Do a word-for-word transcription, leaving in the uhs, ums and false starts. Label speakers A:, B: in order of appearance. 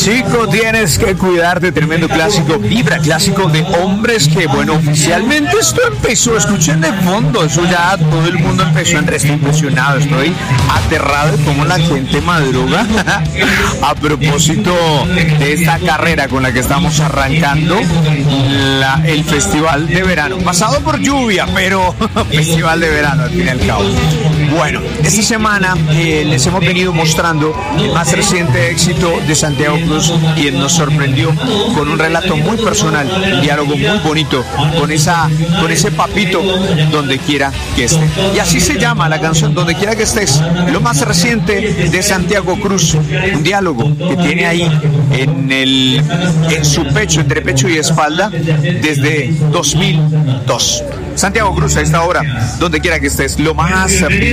A: Chico, tienes que cuidarte, tremendo clásico, vibra clásico de hombres que, bueno, oficialmente esto empezó, escuchen de fondo, eso ya todo el mundo empezó, estoy impresionado, estoy aterrado de cómo la gente madruga a propósito de esta carrera con la que estamos arrancando la, el festival de verano, pasado por lluvia, pero festival de verano al fin y al cabo. Bueno, esta semana eh, les hemos venido mostrando el más reciente éxito de Santiago Cruz, quien nos sorprendió con un relato muy personal, un diálogo muy bonito con esa, con ese papito donde quiera que esté. Y así se llama la canción, Donde quiera que estés, lo más reciente de Santiago Cruz, un diálogo que tiene ahí en el, en su pecho, entre pecho y espalda, desde dos mil dos. Santiago Cruz a esta hora, donde quiera que estés, lo más